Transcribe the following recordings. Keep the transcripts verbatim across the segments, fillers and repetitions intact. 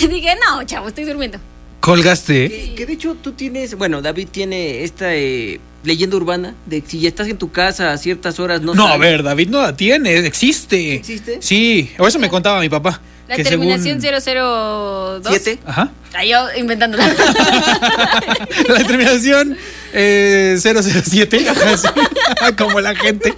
Dije, no, chavo, estoy durmiendo. ¿Colgaste? Que, que de hecho tú tienes, bueno, David tiene esta eh, leyenda urbana de que si ya estás en tu casa a ciertas horas no No, sales. a ver, David no la tiene, existe. ¿Existe? Sí, o eso me contaba mi papá. La que terminación según... cero cero dos. ¿Siete? Ajá. Ay, yo inventándola. La terminación eh, cero cero siete, ajá, sí, como la gente.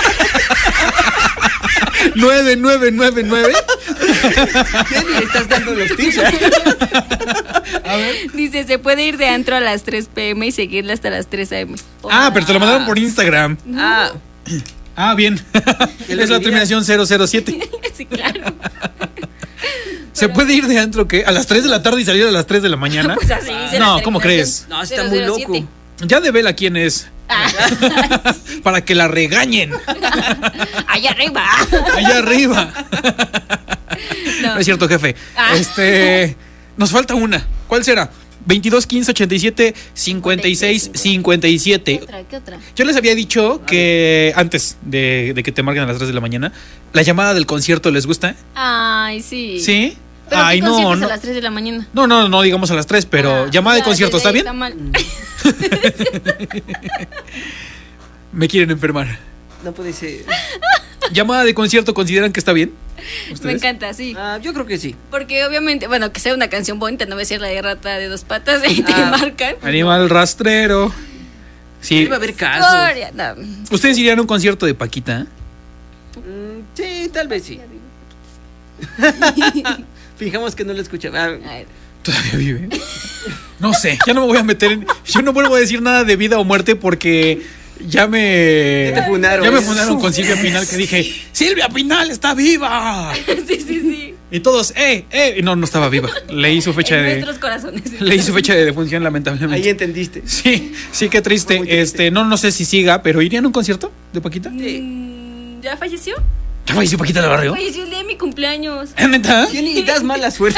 nueve nueve nueve nueve. Jenny, le estás dando los tips, ¿eh? A ver. Dice, se puede ir de antro a las tres pm y seguirla hasta las tres am. Ah, pero te lo mandaron por Instagram. Ah, Ah, bien. ¿Qué le Es la diría? terminación cero cero siete. Sí, claro. ¿Se puede ir de antro qué? ¿A las tres de la tarde y salir a las tres de la mañana? Pues así dice No, la ¿cómo crees? terminación no, está muy cero cero siete. loco. Ya devela quién es. Ah, Para que la regañen. allá arriba. Allá arriba. No. No es cierto, jefe. Ah. Este. Nos falta una. ¿Cuál será? veintidós, quince, ochenta y siete, cincuenta y seis, cincuenta y ¿Qué siete. otra? ¿Qué otra? Yo les había dicho que antes de, de que te marquen a las tres de la mañana, la llamada del concierto les gusta. Ay, sí. ¿Sí? Pero Ay, ¿qué no, conciertos no. a las tres de la mañana? No, no, no digamos a las tres, pero Ah, llamada de ya, concierto, desde ¿está ahí bien? Está mal. Me quieren enfermar. No puede ser. ¿Llamada de concierto consideran que está bien? Me ¿Ustedes? encanta, sí. Ah, yo creo que sí. Porque obviamente, bueno, que sea una canción bonita, no va a ser la de rata de dos patas y te Ah. marcan. Animal rastrero. Sí. Debe haber casos. Gloria, no. ¿Ustedes irían a un concierto de Paquita? Mm, sí, tal vez sí. Fijamos que no lo escuchaba. Ah, Ay, ¿Todavía vive? No sé, ya no me voy a meter en... Yo no vuelvo a decir nada de vida o muerte porque ya me... Ya te funaron. Ya me funaron con Silvia Pinal, que dije, ¡Silvia Pinal está viva! sí, sí, sí. Y todos, ¡eh, eh! Y no, no estaba viva. Leí su fecha En de... nuestros corazones. Leí su fecha de defunción, lamentablemente. ahí entendiste. Sí, sí, qué triste. Muy triste. Este, no, no sé si siga, pero ¿irían a un concierto de Paquita? Mm, ¿Ya falleció? ¿Ya falleció Paquita del Barrio? Falleció el día de mi cumpleaños. ¿Eh, neta? Jenny, das mala suerte.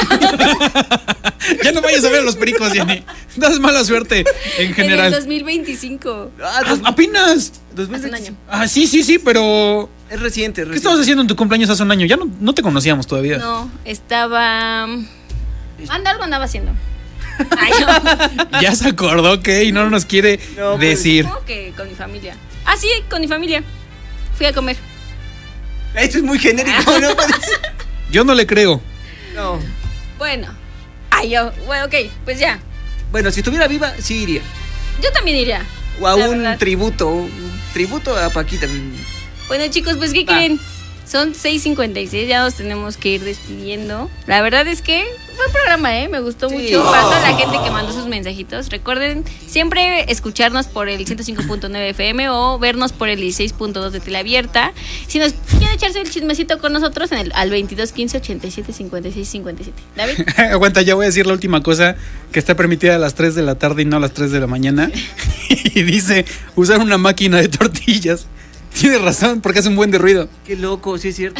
Ya no vayas a ver a los pericos, Jenny. Das mala suerte en En general. el dos mil veinticinco. Ah, Ah, dos- ¡Apenas! dos mil Hace un veinticinco. año. Ah, sí, sí, sí, pero... Es reciente, ¿Qué reciente. estabas haciendo en tu cumpleaños hace un año? Ya no, no te conocíamos todavía. No, estaba... Anda, algo andaba haciendo. Ay, no. Ya se acordó que y no nos quiere No, pues, decir. Supongo que con mi familia. Ah, sí, con mi familia. Fui a comer. Esto es muy genérico, ¿no? puede ser. Yo no le creo. No. Bueno. Ay, yo... Bueno, ok, pues ya. Bueno, si estuviera viva, sí iría. Yo también iría. O a La un verdad. tributo. Un tributo a Paquita. Bueno, chicos, pues, ¿qué Va. creen? Son seis cincuenta y seis, ya nos tenemos que ir despidiendo. La verdad es que fue un programa, ¿eh? Me gustó Sí. mucho. Para toda la gente que mandó sus mensajitos. Recuerden siempre escucharnos por el ciento cinco punto nueve F M o vernos por el dieciséis punto dos de Teleabierta. Si nos quieren echarse el chismecito con nosotros, en el, al veintidós quince ochenta y siete cincuenta y seis cincuenta y siete. David. Aguanta, ya voy a decir la última cosa que está permitida a las tres de la tarde y no a las tres de la mañana. Y dice usar una máquina de tortillas. Tiene razón, porque hace un buen de ruido. Qué loco, sí es cierto.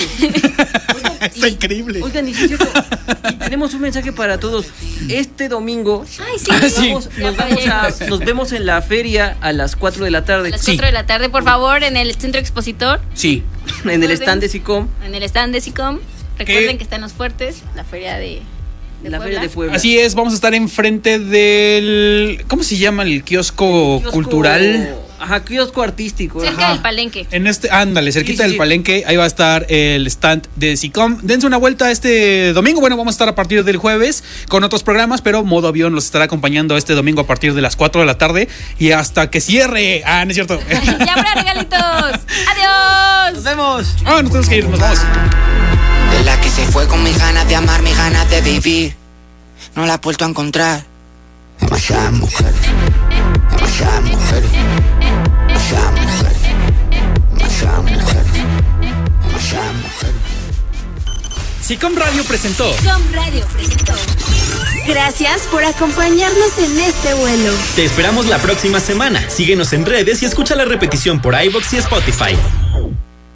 Está increíble. Oigan, y sí es cierto. Y tenemos un mensaje para todos. Este domingo Ay, sí. Ah, sí. vamos- Ya nos, vamos a- fallé. nos vemos en la feria a las cuatro de la tarde. A las Sí. cuatro de la tarde, por favor, en el centro expositor, Sí. En el stand de SICOM. en el stand de SICOM. Recuerden ¿Qué? que están los fuertes, la feria de, de La Puebla. feria de Puebla. Así es, vamos a estar enfrente del... ¿Cómo se llama el kiosco, Kiosco- cultural? Ajá, kiosco artístico. Cerca Ajá. del Palenque. En este, ándale, cerquita Sí, sí, del sí. Palenque, ahí va a estar el stand de SICOM. Dense una vuelta este domingo. Bueno, vamos a estar a partir del jueves con otros programas, pero Modo Avión los estará acompañando este domingo a partir de las cuatro de la tarde y hasta que cierre. Ah, no es cierto. Ya habrá regalitos. Adiós. Nos vemos. Ah, nos tenemos que ir, nos vamos. De la que se fue con mis ganas de amar, mis ganas de vivir. No la he vuelto a encontrar. Demasiadas mujeres, demasiadas mujeres, demasiadas mujeres, demasiadas mujeres, demasiadas mujeres. SICOM Radio presentó Com Radio presentó. Gracias por acompañarnos en este vuelo. Te esperamos la próxima semana. Síguenos en redes y escucha la repetición por iVoox y Spotify.